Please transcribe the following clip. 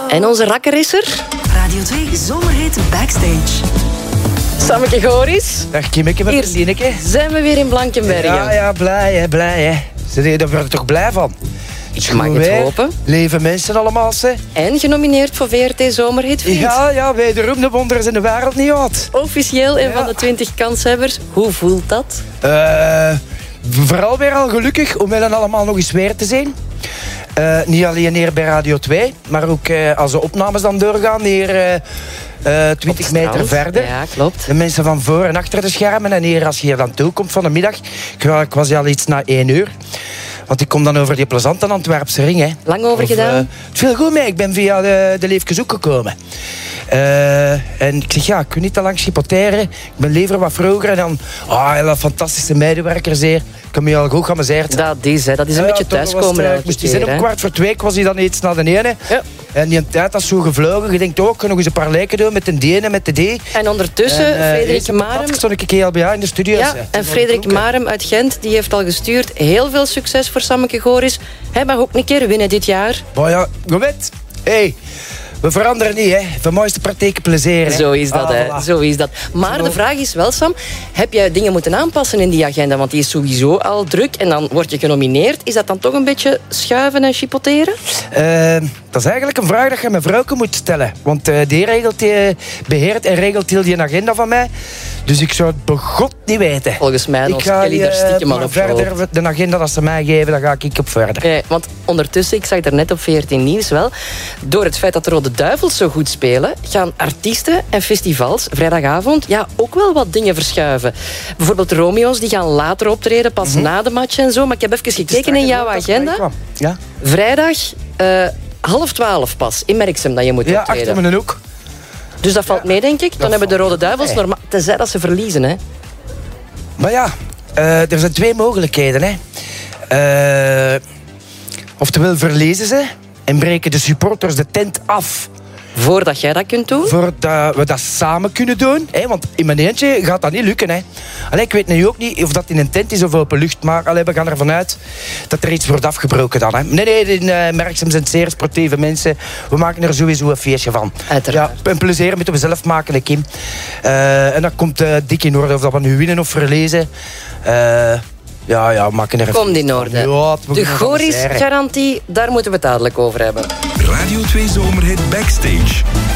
En onze rakker is er. Radio 2 Zomerhit Backstage. Sammeke Goris. Dag Kimmeke, met een dieneke. Zijn we weer in Blankenbergen? Ja, blij hè. Daar word je toch blij van? Ik mag het hopen. Leven mensen allemaal, hè. En genomineerd voor VRT Zomerhitvriend. Ja, wederom de wonders in de wereld niet uit. Officieel een van de 20 kanshebbers. Hoe voelt dat? Vooral weer al gelukkig om hen allemaal nog eens weer te zien. Niet alleen hier bij Radio 2, maar ook als de opnames dan doorgaan hier 20 meter verder. Ja, klopt. De mensen van voor en achter de schermen. En hier, als je hier dan toe komt van de middag, ik was al iets na 1 uur. Want ik kom dan over die plezante Antwerpse ring. Hè. Lang over gedaan? Het viel goed mee. Ik ben via de Leefkezoek gekomen. En ik zeg, ik wil niet te lang chipotteren. Ik ben liever wat vroeger. En dan, hele fantastische medewerkers hier. Ik heb me al goed geamuseerd. Dat is een beetje thuiskomen elke Ik moest die keer, zin om 2:15 was hij dan iets naar de ene. Ja. En die tijd was zo gevlogen. Je denkt ook, nog eens een paar lijken doen met de D en met de D. En ondertussen, Frederik Marem... stond ik heel bij in de studio. Ja, en Frederik Marem uit Gent, die heeft al gestuurd. Heel veel succes voor Sammeke Goris. Hij mag ook een keer winnen dit jaar. Maar ja, je weet. Hey. We veranderen niet, hè. Voor mooiste praktijken plezier, hè. Zo is dat, hè. Voilà. Zo is dat. Maar de vraag is wel, Sam, heb jij dingen moeten aanpassen in die agenda? Want die is sowieso al druk en dan word je genomineerd. Is dat dan toch een beetje schuiven en chipotteren? Dat is eigenlijk een vraag dat je mijn vrouwke moet stellen. Want die beheert en regelt heel die agenda van mij. Dus ik zou het begot niet weten. Volgens mij nog Kelly daar stiekem al op verder, de agenda dat ze mij geven, daar ga ik op verder. Okay, want ondertussen, ik zag er net op VRT Nieuws wel, door het feit dat de Rode Duivels zo goed spelen, gaan artiesten en festivals vrijdagavond ook wel wat dingen verschuiven. Bijvoorbeeld Romeo's, die gaan later optreden, pas na de match en zo. Maar ik heb even gekeken in jouw agenda. Ja? Vrijdag 11:30 pas, in Merksem, dat je moet optreden. Ja, achter mijn hoek. Dus dat valt mee, denk ik. Dan hebben de Rode Duivels normaal... Tenzij dat ze verliezen, hè. Maar ja, er zijn 2 mogelijkheden, hè. Oftewel verliezen ze en breken de supporters de tent af. Voordat jij dat kunt doen? Voordat we dat samen kunnen doen. Hè? Want in mijn eentje gaat dat niet lukken. Hè? Allee, ik weet nu ook niet of dat in een tent is of open lucht. Maar we gaan ervan uit dat er iets wordt afgebroken dan. Hè? Nee, in Merksem zijn zeer sportieve mensen. We maken er sowieso een feestje van. Uiteraard. Ja, een plezier moeten we zelf maken, hè, Kim. En dat komt dik in orde of dat we nu winnen of verliezen. Ja, maken er... Komt in orde. Ja, de Goris-garantie, daar moeten we het dadelijk over hebben. Radio 2 Zomerhit Backstage.